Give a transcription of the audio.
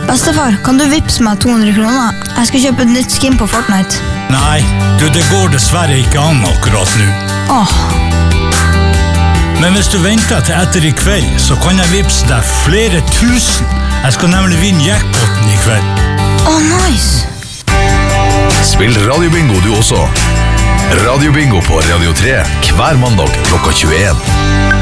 Bestefar, kan du vippse meg 200 kroner? Jeg skal kjøpe et nytt skin på Fortnite. Nei, det går dessverre ikke an akkurat nå. Åh. Men hvis du venter til etter i kveld, så kan jeg vippse deg flere tusen. Jeg skal nemlig vinne jackpoten i kveld. Nice. Spill radiobingo du også. Radiobingo på Radio 3 hver mandag klokka 21.